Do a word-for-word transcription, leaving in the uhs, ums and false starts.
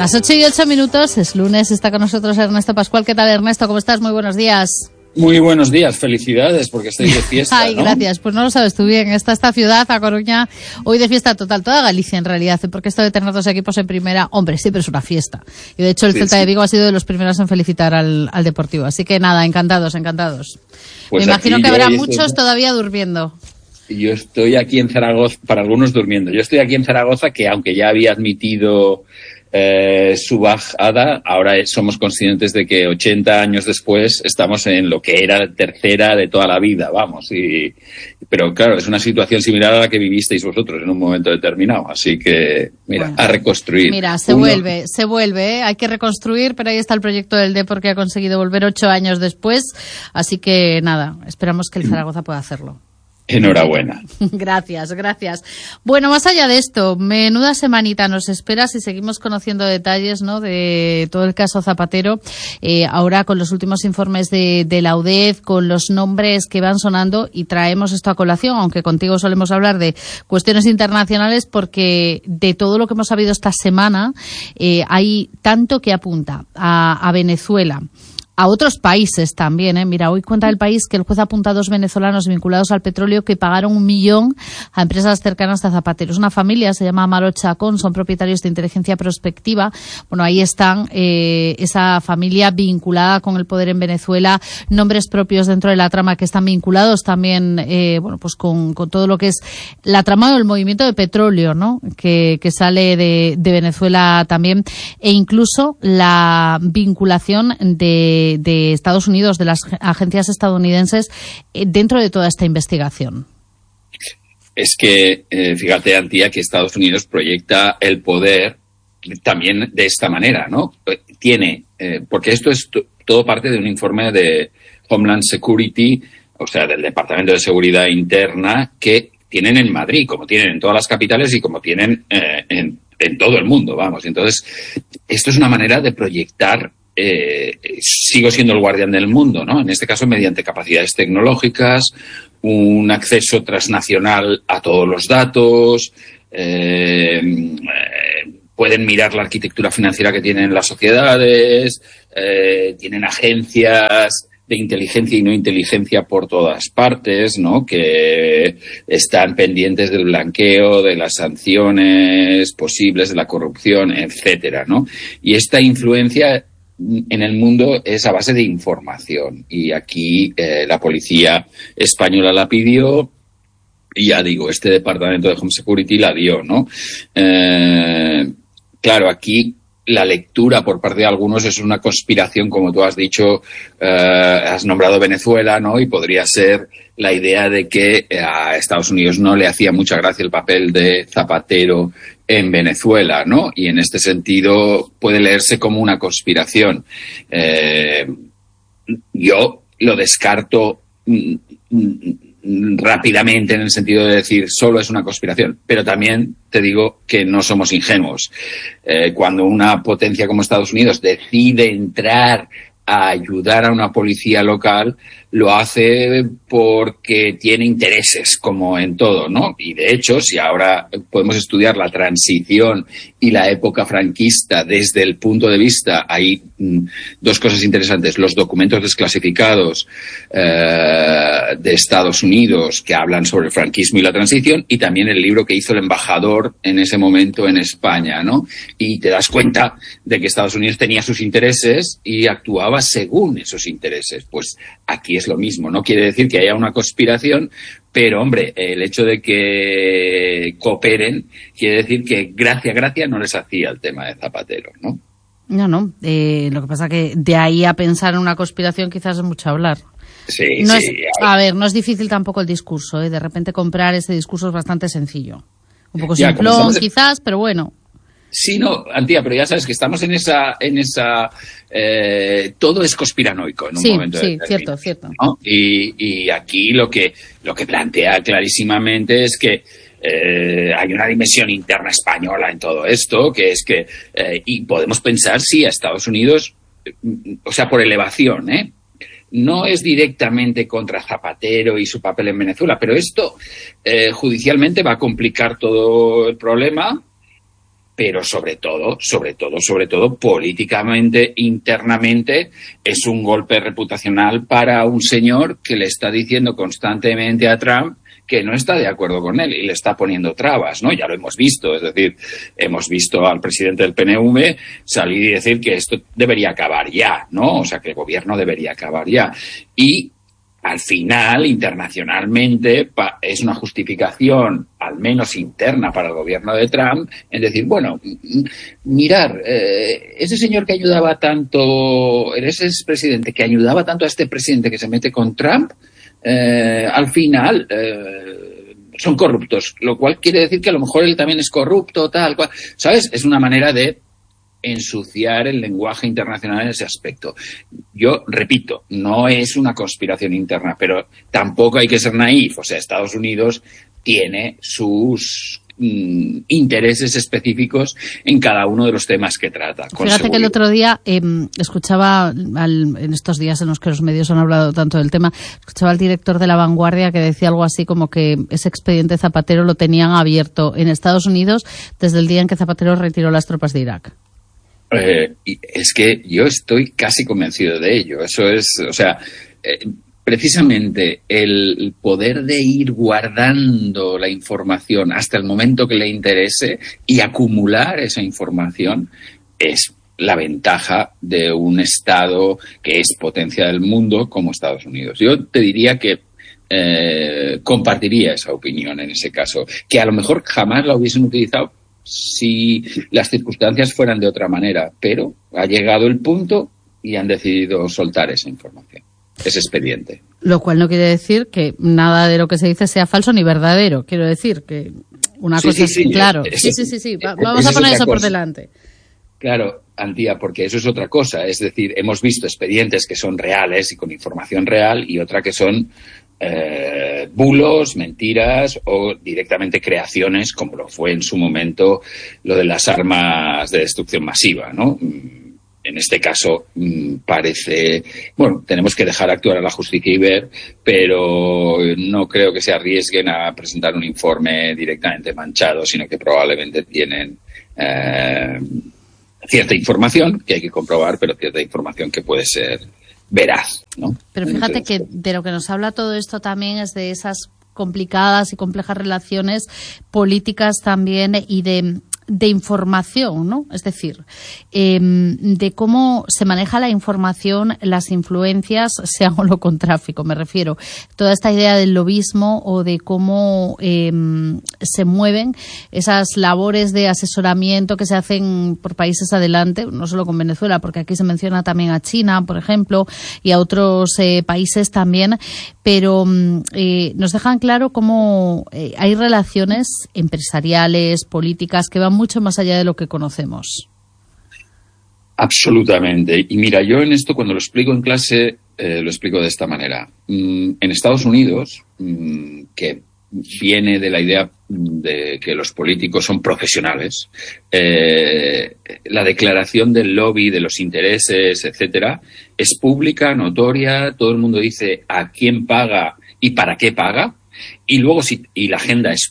las ocho y ocho minutos, es lunes, está con nosotros Ernesto Pascual. ¿Qué tal, Ernesto? ¿Cómo estás? Muy buenos días. Muy buenos días, felicidades porque estáis de fiesta. Ay, ¿no? Gracias, pues no lo sabes tú bien. Está esta ciudad, A Coruña, hoy de fiesta total, toda Galicia en realidad, porque esto de tener dos equipos en primera, hombre, siempre es una fiesta. Y de hecho el sí, Celta sí. de Vigo ha sido de los primeros en felicitar al, al Deportivo. Así que nada, encantados, encantados. Pues Me imagino que habrá muchos estoy... todavía durmiendo. Yo estoy aquí en Zaragoza, para algunos durmiendo. Yo estoy aquí en Zaragoza, que aunque ya había admitido eh, su bajada, ahora somos conscientes de que ochenta años después estamos en lo que era tercera de toda la vida, vamos. Y, pero claro, es una situación similar a la que vivisteis vosotros en un momento determinado. Así que, mira, bueno, a reconstruir. Mira, se Uno... vuelve, se vuelve, ¿eh? Hay que reconstruir, pero ahí está el proyecto del Depor que ha conseguido volver ocho años después. Así que nada, esperamos que el Zaragoza pueda hacerlo. Enhorabuena. Gracias, gracias. Bueno, más allá de esto, menuda semanita nos espera si seguimos conociendo detalles, ¿no?, de todo el caso Zapatero. Eh, ahora con los últimos informes de, de la U D E F, con los nombres que van sonando, y traemos esto a colación, aunque contigo solemos hablar de cuestiones internacionales, porque de todo lo que hemos sabido esta semana, eh, hay tanto que apunta a, a Venezuela. A otros países también, ¿eh? Mira, hoy cuenta El País que el juez apunta a dos venezolanos vinculados al petróleo que pagaron un millón a empresas cercanas a Zapatero. Es una familia, se llama Amaro Chacón, son propietarios de Inteligencia Prospectiva. Bueno, ahí están eh, esa familia vinculada con el poder en Venezuela, nombres propios dentro de la trama que están vinculados también, eh, bueno, pues con, con todo lo que es la trama del movimiento de petróleo, ¿no?, que, que sale de, de Venezuela también, e incluso la vinculación de de Estados Unidos, de las agencias estadounidenses, eh, dentro de toda esta investigación. Es que, eh, fíjate, Antía, que Estados Unidos proyecta el poder también de esta manera, ¿no? Tiene, eh, porque esto es t- todo parte de un informe de Homeland Security, o sea, del Departamento de Seguridad Interna, que tienen en Madrid, como tienen en todas las capitales y como tienen eh, en, en todo el mundo, vamos. Entonces, esto es una manera de proyectar. Eh, sigo siendo el guardián del mundo, ¿no? En este caso, mediante capacidades tecnológicas, un acceso transnacional a todos los datos, eh, eh, pueden mirar la arquitectura financiera que tienen las sociedades, eh, tienen agencias de inteligencia y no inteligencia por todas partes, ¿no?, que están pendientes del blanqueo, de las sanciones posibles, de la corrupción, etcétera, ¿no? Y esta influencia en el mundo es a base de información, y aquí eh, la policía española la pidió, y ya digo, este departamento de Home Security la dio, ¿no? Eh, claro, aquí la lectura por parte de algunos es una conspiración, como tú has dicho, eh, has nombrado Venezuela, ¿no? Y podría ser la idea de que a Estados Unidos no le hacía mucha gracia el papel de Zapatero en Venezuela, ¿no? Y en este sentido puede leerse como una conspiración. Eh, yo lo descarto mm, mm, rápidamente, en el sentido de decir solo es una conspiración, pero también te digo que no somos ingenuos. Eh, cuando una potencia como Estados Unidos decide entrar a ayudar a una policía local, lo hace porque tiene intereses, como en todo, ¿no? Y de hecho, si ahora podemos estudiar la transición y la época franquista desde el punto de vista, hay mm, dos cosas interesantes: los documentos desclasificados eh, de Estados Unidos que hablan sobre el franquismo y la transición, y también el libro que hizo el embajador en ese momento en España, ¿no? Y te das cuenta de que Estados Unidos tenía sus intereses y actuaba según esos intereses. Pues aquí es lo mismo. No quiere decir que haya una conspiración, pero, hombre, el hecho de que cooperen quiere decir que gracia, gracia no les hacía el tema de Zapatero, ¿no? No, no. Eh, lo que pasa que de ahí a pensar en una conspiración quizás es mucho hablar. Sí, no sí. Es, a ver, no es difícil tampoco el discurso, ¿eh? De repente comprar ese discurso es bastante sencillo. Un poco ya, simplón, estamos... quizás, pero bueno. Sí, no, Antía, pero ya sabes que estamos en esa, en esa, eh, todo es conspiranoico en un sí, momento. Sí, sí, cierto, cierto. ¿No? Y, y aquí lo que, lo que plantea clarísimamente es que eh, hay una dimensión interna española en todo esto, que es que, eh, y podemos pensar, sí, a Estados Unidos, o sea, por elevación, ¿eh? No es directamente contra Zapatero y su papel en Venezuela, pero esto eh, judicialmente va a complicar todo el problema. pero sobre todo, sobre todo, sobre todo, políticamente, internamente, es un golpe reputacional para un señor que le está diciendo constantemente a Trump que no está de acuerdo con él y le está poniendo trabas, ¿no? Ya lo hemos visto, es decir, hemos visto al presidente del P N V salir y decir que esto debería acabar ya, ¿no? O sea, que el gobierno debería acabar ya. Y al final, internacionalmente, pa, es una justificación, al menos interna para el gobierno de Trump, en decir, bueno, mirar, eh, ese señor que ayudaba tanto, ese expresidente que ayudaba tanto a este presidente que se mete con Trump, eh, al final eh, son corruptos, lo cual quiere decir que a lo mejor él también es corrupto, tal cual, ¿sabes? Es una manera de ensuciar el lenguaje internacional en ese aspecto. Yo repito, no es una conspiración interna, pero tampoco hay que ser naif. O sea, Estados Unidos tiene sus mm, intereses específicos en cada uno de los temas que trata. Fíjate seguridad. Que el otro día eh, escuchaba, al, en estos días en los que los medios han hablado tanto del tema, escuchaba al director de La Vanguardia que decía algo así como que ese expediente Zapatero lo tenían abierto en Estados Unidos desde el día en que Zapatero retiró las tropas de Irak. Eh, es que yo estoy casi convencido de ello. Eso es, o sea, eh, precisamente el poder de ir guardando la información hasta el momento que le interese y acumular esa información es la ventaja de un Estado que es potencia del mundo como Estados Unidos. Yo te diría que eh, compartiría esa opinión en ese caso, que a lo mejor jamás la hubiesen utilizado si las circunstancias fueran de otra manera, pero ha llegado el punto y han decidido soltar esa información, ese expediente. Lo cual no quiere decir que nada de lo que se dice sea falso ni verdadero. Quiero decir que una sí, cosa sí, es sí, claro. Es, sí, sí, sí, sí. Va, vamos a poner eso por delante. Claro, Antía, porque eso es otra cosa. Es decir, hemos visto expedientes que son reales y con información real y otra que son Eh, bulos, mentiras o directamente creaciones, como lo fue en su momento lo de las armas de destrucción masiva, ¿no? En este caso parece, bueno, tenemos que dejar actuar a la justicia y ver, pero no creo que se arriesguen a presentar un informe directamente manchado, sino que probablemente tienen eh, cierta información que hay que comprobar, pero cierta información que puede ser veraz, ¿no? Pero fíjate que de lo que nos habla todo esto también es de esas complicadas y complejas relaciones políticas también y de, de información, ¿no? Es decir, eh, de cómo se maneja la información, las influencias, sea o no con tráfico, me refiero. Toda esta idea del lobismo o de cómo eh, se mueven esas labores de asesoramiento que se hacen por países adelante, no solo con Venezuela, porque aquí se menciona también a China, por ejemplo, y a otros eh, países también, pero eh, nos dejan claro cómo eh, hay relaciones empresariales, políticas, que van mucho más allá de lo que conocemos. Absolutamente. Y mira, yo en esto cuando lo explico en clase, eh, lo explico de esta manera. Mm, en Estados Unidos, mm, que viene de la idea de que los políticos son profesionales, eh, la declaración del lobby, de los intereses, etcétera, es pública, notoria, todo el mundo dice a quién paga y para qué paga, y luego si, y la agenda es